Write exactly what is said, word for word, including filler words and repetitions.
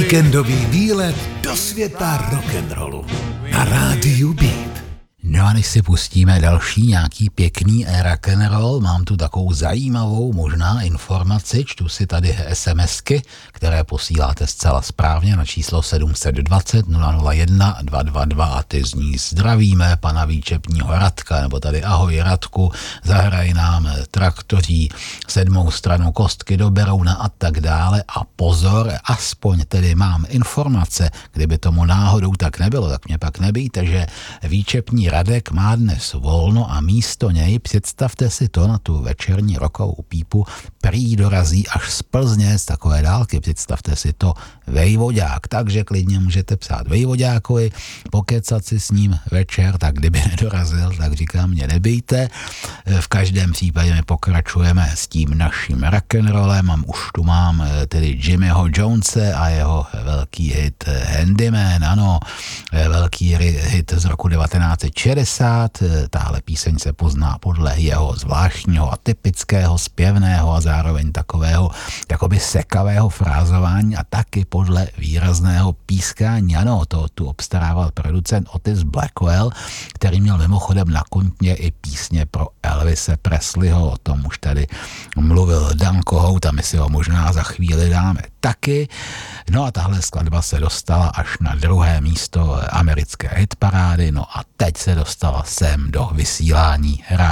Víkendový výlet do světa rock'n'rollu na rádiu Beat. No a než si pustíme další nějaký pěkný rock'n'roll, mám tu takovou zajímavou možná informaci, čtu si tady SMSky, které posíláte zcela správně na číslo sedm set dvacet nula nula jedna dva dva dva a ty z ní zdravíme pana výčepního Radka, nebo tady ahoj Radku, zahraj nám Traktoří, sedmou stranu Kostky do Berouna a tak dále a pozor, aspoň tedy mám informace, kdyby tomu náhodou tak nebylo, tak mě pak nebýte, že výčepní Radek má dnes volno a místo něj, představte si to, na tu večerní rockovou pípu, prý dorazí až z Plzně z takové dálky, představte si to, Vejvodák, takže klidně můžete psát Vejvodákovi, pokecat si s ním večer, tak kdyby nedorazil, tak říkám, mě nebejte. V každém případě my pokračujeme s tím naším rock'n'rollem a už tu mám tedy Jimmyho Jonese a jeho velký hit Handyman, ano, velký hit z roku devatenáct set šedesát, tahle píseň se pozná podle jeho zvláštního a typického zpěvného a zároveň takového jakoby sekavého frázování a taky podle výrazného pískání. Ano, to tu obstarával producent Otis Blackwell, který měl mimochodem na kontě i písně pro Elvise Presleyho, o tom už tady mluvil Dan Kohout a my si ho možná za chvíli dáme taky. No a tahle skladba se dostala až na druhé místo americké hitparády, no a teď se dostala sem do vysílání